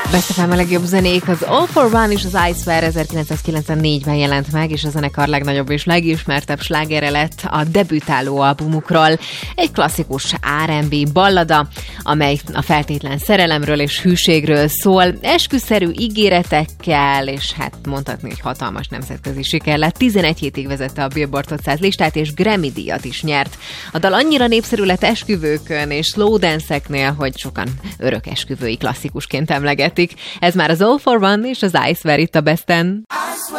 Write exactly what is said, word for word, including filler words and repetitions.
Best ef em a legjobb zenék, az All for One és az I Swear ezerkilencszázkilencvennégyben jelent meg, és a zenekar legnagyobb és legismertebb slágere lett a debütáló albumukról. Egy klasszikus er end bé ballada, amely a feltétlen szerelemről és hűségről szól, esküszerű ígéretekkel, és hát mondhatni, hogy hatalmas nemzetközi siker lett. tizenegy hétig vezette a Billboard ötszáz listát, és Grammy-díjat is nyert. A dal annyira népszerű lett esküvőkön és slow dance-eknél, hogy sokan örök esküvői klasszikusként emlegetik. Ez már az All for One és az I Swear itt a Besten.